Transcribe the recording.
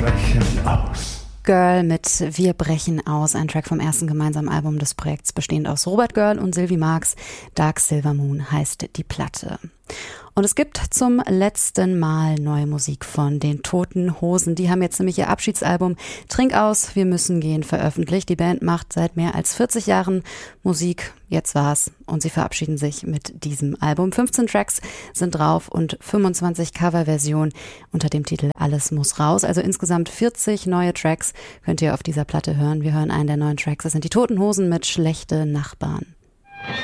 brechen aus. Girl mit Wir brechen aus, ein Track vom ersten gemeinsamen Album des Projekts, bestehend aus Robert Girl und Sylvie Marx. Dark Silver Moon heißt die Platte. Und es gibt zum letzten Mal neue Musik von den Toten Hosen. Die haben jetzt nämlich ihr Abschiedsalbum Trink aus, wir müssen gehen veröffentlicht. Die Band macht seit mehr als 40 Jahren Musik. Jetzt war's. Und sie verabschieden sich mit diesem Album. 15 Tracks sind drauf und 25 Coverversionen unter dem Titel Alles muss raus. Also insgesamt 40 neue Tracks könnt ihr auf dieser Platte hören. Wir hören einen der neuen Tracks. Das sind die Toten Hosen mit Schlechte Nachbarn.